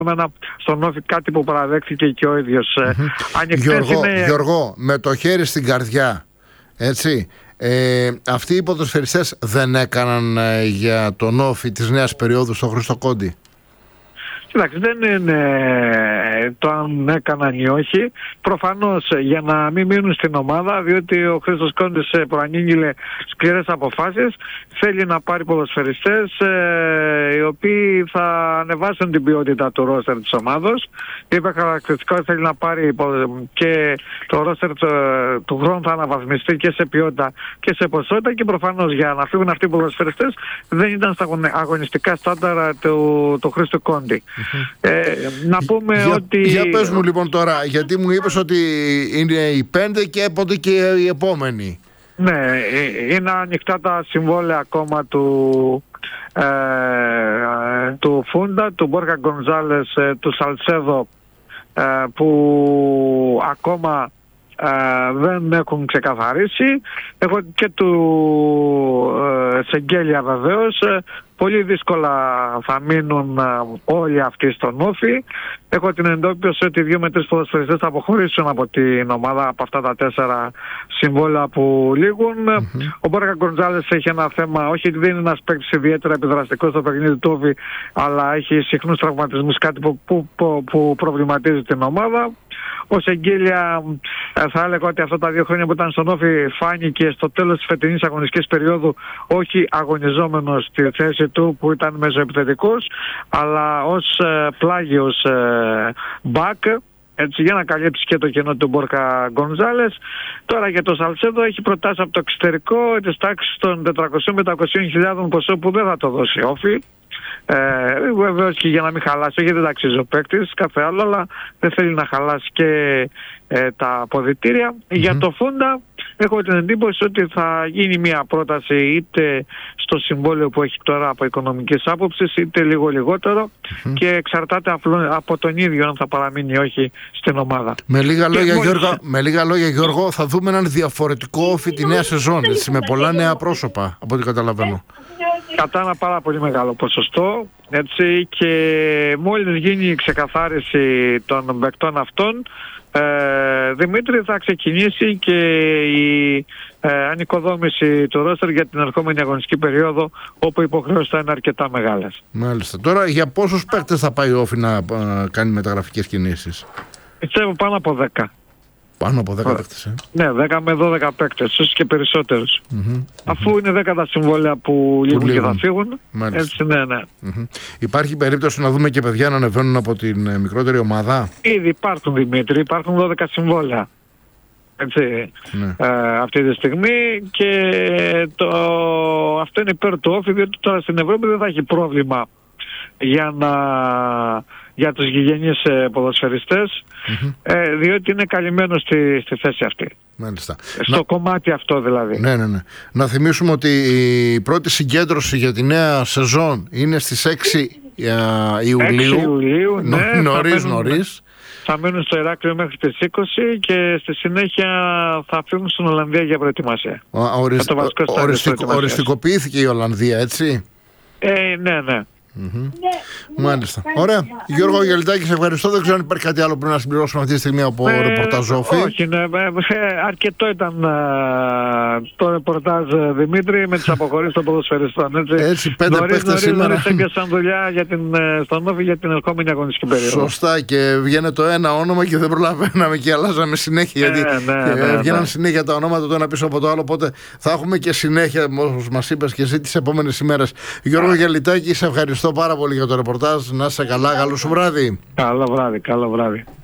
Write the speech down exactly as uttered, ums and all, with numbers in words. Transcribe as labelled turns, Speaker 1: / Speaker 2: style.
Speaker 1: στον Όφη, κάτι που παραδέχθηκε και ο ίδιος.
Speaker 2: Mm-hmm. Γιώργο, είναι... Γιώργο, με το χέρι στην καρδιά, έτσι, ε, αυτοί οι ποδοσφαιριστές δεν έκαναν ε, για τον Όφη της νέας περίοδου στο Χρήστο Κόντι?
Speaker 1: Κοιτάξτε, δεν είναι το αν έκαναν ή όχι. Προφανώς για να μην μείνουν στην ομάδα, διότι ο Χρήστος Κόντης προανήγγειλε σκληρές αποφάσεις, θέλει να πάρει ποδοσφαιριστές ε, οι οποίοι θα ανεβάσουν την ποιότητα του ρόστερ της ομάδος. Είπε χαρακτηριστικό ότι θέλει να πάρει και το ρόστερ του, του χρόνου θα αναβαθμιστεί και σε ποιότητα και σε ποσότητα, και προφανώς για να φύγουν αυτοί οι ποδοσφαιριστές δεν ήταν στα αγωνιστικά στάνταρα του, του Χρήστου Κόντι. Ε, να πούμε για, ότι...
Speaker 2: Για πες μου λοιπόν τώρα, γιατί μου είπες ότι είναι οι πέντε και έποτε και οι επόμενοι.
Speaker 1: Ναι, είναι ανοιχτά τα συμβόλαια ακόμα του, ε, του Φούντα, του Μπόρκα Γκονζάλες, του Σαλσέδο, ε, που ακόμα ε, δεν έχουν ξεκαθαρίσει. Έχω και του ε, Σεγγέλια βεβαίως. Πολύ δύσκολα θα μείνουν όλοι αυτοί στον Όφη. Έχω την εντόπιση ότι δύο με τρεις ποδοσφαιριστές θα αποχωρήσουν από την ομάδα, από αυτά τα τέσσερα συμβόλαια που λήγουν. Mm-hmm. Ο Μπόρκα Γκοντζάλες έχει ένα θέμα, όχι ότι δεν είναι ένας παίκτης ιδιαίτερα επιδραστικός στο παιχνίδι του Όφη, αλλά έχει συχνούς τραυματισμούς, κάτι που, που, που, που προβληματίζει την ομάδα. Ο Σεγγέλια, θα έλεγα ότι αυτά τα δύο χρόνια που ήταν στον Όφη φάνηκε στο τέλος της φετινής αγωνιστικής περίοδου όχι αγωνιζόμενος στη θέση του που ήταν μεσοεπιθετικός, αλλά ως ε, πλάγιος ε, back, έτσι, για να καλύψει και το κενό του Μπόρκα Γκονζάλες. Τώρα για το Σαλσέδο έχει προτάσει από το εξωτερικό της τάξης των τετρακόσιες με τετρακόσιες χιλιάδες ποσό που δεν θα το δώσει Όφη. Ε, βεβαίως και για να μην χαλάσει, γιατί δεν αξίζει ο παίκτης, κάθε άλλο, αλλά δεν θέλει να χαλάσει και ε, τα αποδυτήρια. Mm-hmm. Για το Φούντα έχω την εντύπωση ότι θα γίνει μια πρόταση είτε στο συμβόλαιο που έχει τώρα από οικονομικής άποψης, είτε λίγο λιγότερο, mm-hmm. και εξαρτάται από τον ίδιο αν θα παραμείνει ή όχι στην ομάδα.
Speaker 2: Με λίγα, λόγια, μόλις... Γιώργο, με λίγα λόγια Γιώργο, θα δούμε έναν διαφορετικό Όφη τη νέα σεζόν, έτσι, με πολλά νέα πρόσωπα από ό,τι καταλαβαίνω.
Speaker 1: Κατά ένα πάρα πολύ μεγάλο ποσοστό, έτσι, και μόλις γίνει η ξεκαθάριση των παικτών αυτών, ε, Δημήτρη, θα ξεκινήσει και η ε, ανοικοδόμηση του ρόστερ για την ερχόμενη αγωνιστική περίοδο, όπου οι υποχρεώσεις θα είναι αρκετά μεγάλες.
Speaker 2: Μάλιστα. Τώρα για πόσους παίκτες θα πάει ο Όφη να α, κάνει μεταγραφικές κινήσεις?
Speaker 1: Πιστεύω πάνω από δέκα.
Speaker 2: Πάνω από δέκα παίκτες, ε.
Speaker 1: Ναι, δέκα με δώδεκα παίκτες, ίσως και περισσότερους.
Speaker 2: Mm-hmm,
Speaker 1: Αφού
Speaker 2: mm-hmm.
Speaker 1: είναι δέκα τα συμβόλαια που λήγουν και θα φύγουν.
Speaker 2: Μάλιστα.
Speaker 1: Έτσι, ναι, ναι.
Speaker 2: Mm-hmm. Υπάρχει περίπτωση να δούμε και παιδιά να ανεβαίνουν από την ε, μικρότερη ομάδα?
Speaker 1: Ήδη υπάρχουν, Δημήτρη, υπάρχουν δώδεκα συμβόλαια. Έτσι, ναι. ε, αυτή τη στιγμή, και το, αυτό είναι υπέρ του Όφη, διότι τώρα στην Ευρώπη δεν θα έχει πρόβλημα για, να, για τους γηγενείς ε, ποδοσφαιριστές, mm-hmm. ε, διότι είναι καλυμμένο στη, στη θέση αυτή.
Speaker 2: Μάλιστα.
Speaker 1: Στο να... κομμάτι αυτό δηλαδή.
Speaker 2: Ναι, ναι, ναι. Να θυμίσουμε ότι η πρώτη συγκέντρωση για τη νέα σεζόν είναι στις έξι Ιουλίου.
Speaker 1: έξι Ιουλίου, ναι.
Speaker 2: Νωρίς, νωρίς.
Speaker 1: Θα μένουν στο Ηράκλειο μέχρι τις είκοσι και στη συνέχεια θα φύγουν στην Ολλανδία για προετοιμασία.
Speaker 2: Ο, ορισ... οριστικο... Οριστικοποιήθηκε η Ολλανδία, έτσι.
Speaker 1: Ε, ναι, ναι.
Speaker 2: Mm-hmm. Μάλιστα. Ωραία. Γιώργο Γελιτάκη, σε ευχαριστώ. Δεν ξέρω αν υπάρχει κάτι άλλο που να συμπληρώσουμε αυτή τη στιγμή από ε, ρεπορτάζ Όφη.
Speaker 1: Όχι, ναι, αρκετό ήταν α, το ρεπορτάζ, Δημήτρη, με τις αποχωρήσεις των ποδοσφαιριστών. Έτσι,
Speaker 2: έτσι πέντε παίχτες σήμερα.
Speaker 1: Νωρίς έπιασαν δουλειά για την, στον Όφη για την ερχόμενη αγωνιστική περίοδο.
Speaker 2: Σωστά, και βγαίνει το ένα όνομα και δεν προλαβαίναμε και αλλάζαμε συνέχεια.
Speaker 1: Ε,
Speaker 2: γιατί
Speaker 1: ναι, ναι, ναι,
Speaker 2: βγαίναν
Speaker 1: ναι.
Speaker 2: συνέχεια τα ονόματα το ένα πίσω από το άλλο. Οπότε θα έχουμε και συνέχεια, όπως μας είπες και εσύ, τις επόμενες ημέρες. Γιώργο Γελιτάκη, σε ευχαριστώ πάρα πολύ για το ρεπορτάζ. Να είσαι καλά, καλό σου βράδυ.
Speaker 1: Καλό βράδυ, καλό βράδυ.